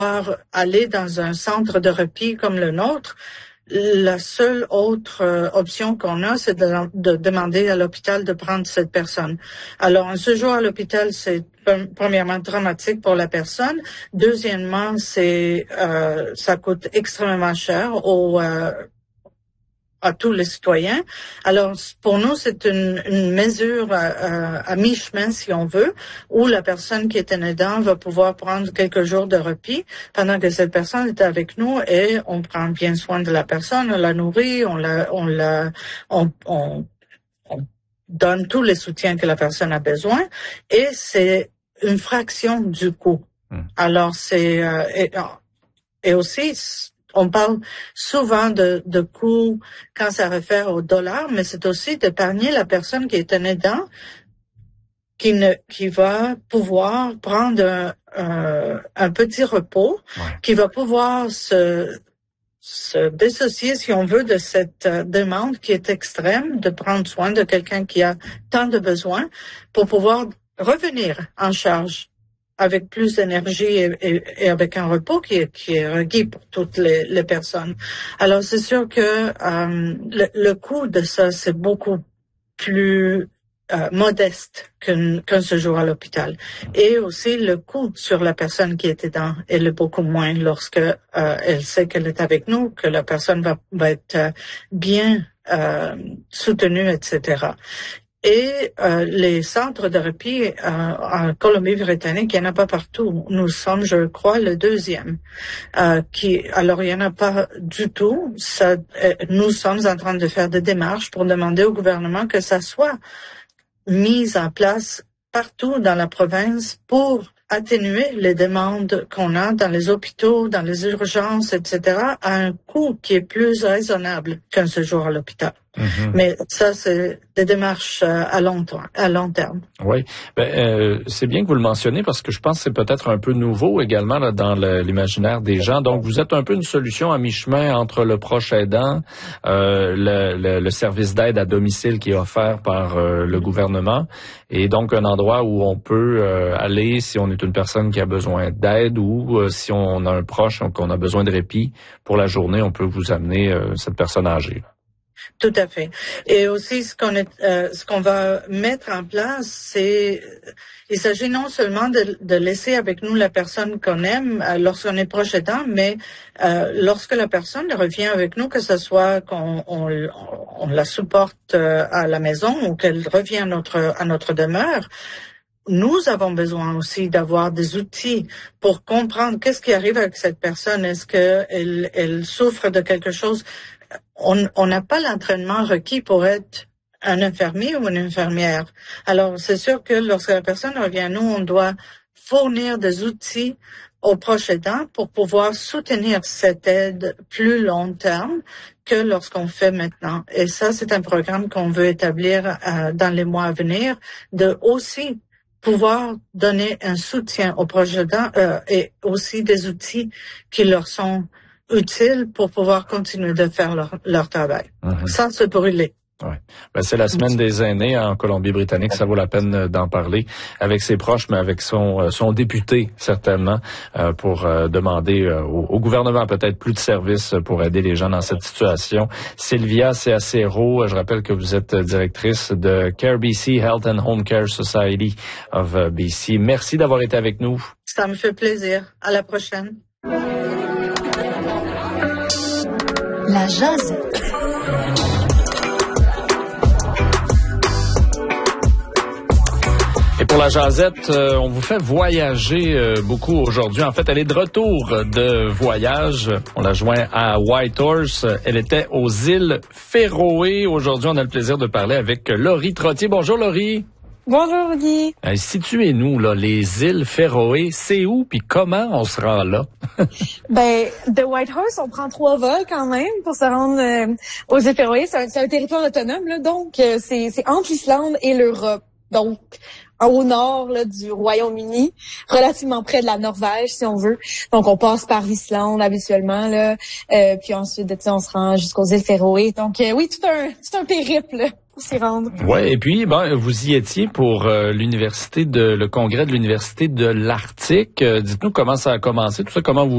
aller dans un centre de repos comme le nôtre, la seule autre option qu'on a, c'est de demander à l'hôpital de prendre cette personne. Alors, un séjour à l'hôpital, c'est premièrement dramatique pour la personne. Deuxièmement, ça coûte extrêmement cher à tous les citoyens. Alors, pour nous, c'est une mesure à mi-chemin, si on veut, où la personne qui est un aidant va pouvoir prendre quelques jours de repos pendant que cette personne est avec nous et on prend bien soin de la personne, on la nourrit, on donne tous les soutiens que la personne a besoin et c'est une fraction du coût. Alors, et aussi, on parle souvent de coûts quand ça réfère au dollar, mais c'est aussi d'épargner la personne qui est un aidant qui va pouvoir prendre un petit repos, qui va pouvoir se dissocier, si on veut, de cette demande qui est extrême de prendre soin de quelqu'un qui a tant de besoins pour pouvoir revenir en charge avec plus d'énergie et avec un repos qui est requis pour toutes les personnes. Alors, c'est sûr que le coût de ça, c'est beaucoup plus modeste qu'un séjour à l'hôpital. Et aussi, le coût sur la personne qui est aidant est beaucoup moins lorsque elle sait qu'elle est avec nous, que la personne va être bien soutenue, etc. Et les centres de repos en Colombie-Britannique, il n'y en a pas partout. Nous sommes, je crois, le deuxième. Alors, il n'y en a pas du tout. Nous sommes en train de faire des démarches pour demander au gouvernement que ça soit mis en place partout dans la province pour atténuer les demandes qu'on a dans les hôpitaux, dans les urgences, etc., à un coût qui est plus raisonnable qu'un séjour à l'hôpital. Mais ça, c'est des démarches à long terme. Oui, c'est bien que vous le mentionnez parce que je pense que c'est peut-être un peu nouveau également là, dans l'imaginaire des gens. Donc, vous êtes un peu une solution à mi-chemin entre le proche aidant, le service d'aide à domicile qui est offert par le gouvernement, et donc un endroit où on peut aller si on est une personne qui a besoin d'aide ou si on a un proche qu'on a besoin de répit pour la journée, on peut vous amener cette personne âgée. Tout à fait. Et aussi, ce qu'on va mettre en place, il s'agit non seulement de laisser avec nous la personne qu'on aime lorsqu'on est proche aidant, mais lorsque la personne revient avec nous, que ce soit qu'on la supporte à la maison ou qu'elle revient à notre demeure, nous avons besoin aussi d'avoir des outils pour comprendre qu'est-ce qui arrive avec cette personne. Est-ce qu'elle souffre de quelque chose? On n'a pas l'entraînement requis pour être un infirmier ou une infirmière. Alors, c'est sûr que lorsque la personne revient à nous, on doit fournir des outils aux proches aidants pour pouvoir soutenir cette aide plus long terme que lorsqu'on fait maintenant. Et ça, c'est un programme qu'on veut établir dans les mois à venir, de aussi pouvoir donner un soutien aux proches aidants et aussi des outils qui leur sont utiles pour pouvoir continuer de faire leur travail, sans se brûler. Ouais. C'est la semaine des aînés en Colombie-Britannique. Ça vaut la peine d'en parler avec ses proches, mais avec son député, certainement, pour demander au gouvernement peut-être plus de services pour aider les gens dans cette situation. Sylvia Ceacero, je rappelle que vous êtes directrice de Care BC, Health and Home Care Society of BC. Merci d'avoir été avec nous. Ça me fait plaisir. À la prochaine. La Jazette. Et pour la Jazette, on vous fait voyager beaucoup aujourd'hui. En fait, elle est de retour de voyage. On l'a joint à Whitehorse. Elle était aux îles Féroé. Aujourd'hui, on a le plaisir de parler avec Laurie Trottier. Bonjour, Laurie. Bonjour, Guy. Situez-nous, là, les îles Féroé. C'est où, puis comment on se rend là? De Whitehorse, on prend 3 vols quand même pour se rendre aux îles Féroé. C'est un territoire autonome, là, donc c'est entre l'Islande et l'Europe. Donc, au nord là, du Royaume-Uni, relativement près de la Norvège, si on veut. Donc, on passe par l'Islande habituellement, là, puis ensuite, on se rend jusqu'aux îles Féroé. Donc, oui, tout un périple là, pour s'y rendre. Ouais, et puis, vous y étiez pour le congrès de l'Université de l'Arctique. Dites-nous comment ça a commencé, tout ça, comment vous